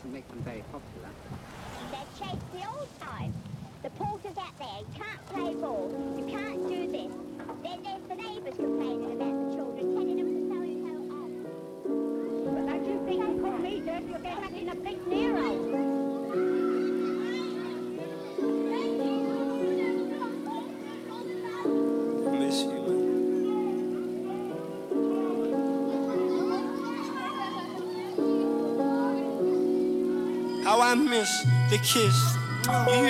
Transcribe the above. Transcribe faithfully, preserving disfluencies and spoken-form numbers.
doesn't make them very popular. They've changed the old times. The porter's out there, you can't play ball, you can't do this. Then there's the neighbours complaining about the children, telling them to so-and-so off. But don't you think you call me dirty, you'll get back in a big Nero. Miss you, man. How I miss the kiss. You